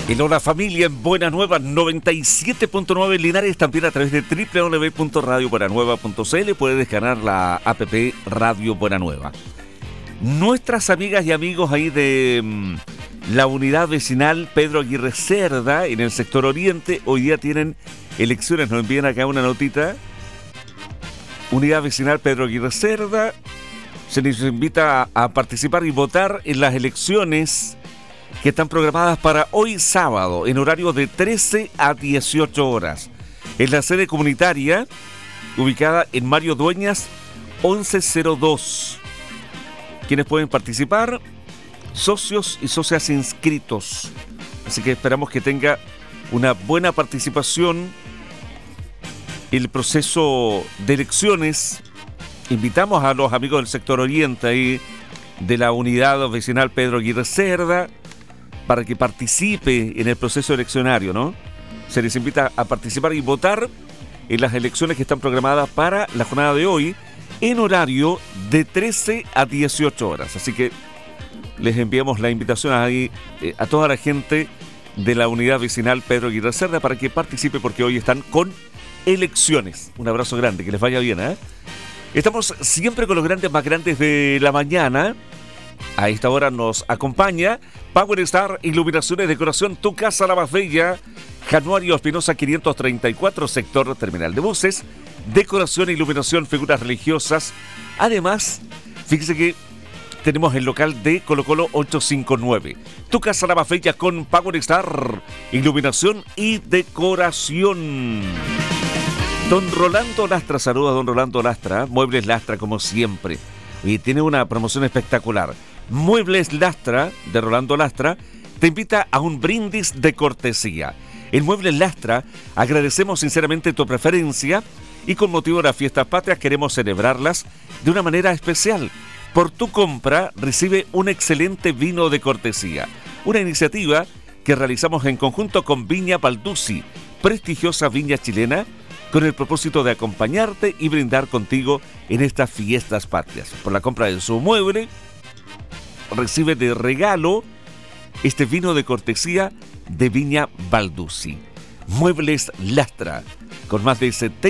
El Hola Familia en Buena Nueva 97.9 Linares, también a través de www.radiobuenanueva.cl puede descargar la app Radio Buena Nueva. Nuestras amigas y amigos ahí de la unidad vecinal Pedro Aguirre Cerda en el sector oriente hoy día tienen elecciones, nos envían acá una notita. Unidad vecinal Pedro Aguirre Cerda, se les invita a participar y votar en las elecciones que están programadas para hoy sábado en horario de 13 a 18 horas. En la sede comunitaria, ubicada en Mario Dueñas, 1102. ¿Quiénes pueden participar? Socios y socias inscritos. Así que esperamos que tenga una buena participación en el proceso de elecciones. Invitamos a los amigos del sector oriente ahí de la unidad vecinal Pedro Aguirre Cerda para que participe en el proceso eleccionario, ¿no? Se les invita a participar y votar en las elecciones que están programadas para la jornada de hoy en horario de 13 a 18 horas. Así que les enviamos la invitación ahí a toda la gente de la unidad vecinal Pedro Aguirre Cerda para que participe porque hoy están con elecciones. Un abrazo grande, que les vaya bien, ¿eh? Estamos siempre con los grandes más grandes de la mañana. A esta hora nos acompaña Power Star Iluminaciones, Decoración, Tu Casa la Más Bella, Januario Espinosa 534, sector terminal de buses, decoración, iluminación, figuras religiosas. Además, fíjese que tenemos el local de Colo Colo 859. Tu Casa la Más Bella con Power Star Iluminación y Decoración. Don Rolando Lastra, saluda a don Rolando Lastra, Muebles Lastra como siempre. Y tiene una promoción espectacular. Muebles Lastra, de Rolando Lastra, te invita a un brindis de cortesía. En Muebles Lastra agradecemos sinceramente tu preferencia y con motivo de las fiestas patrias queremos celebrarlas de una manera especial. Por tu compra recibe un excelente vino de cortesía. Una iniciativa que realizamos en conjunto con Viña Balduzzi, prestigiosa viña chilena, con el propósito de acompañarte y brindar contigo en estas fiestas patrias. Por la compra de su mueble, recibe de regalo este vino de cortesía de Viña Balduzzi. Muebles Lastra, con más de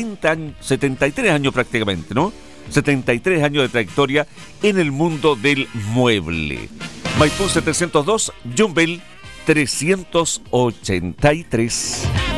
73 años prácticamente, ¿no? 73 años de trayectoria en el mundo del mueble. Maipú 702, Yumbel 383.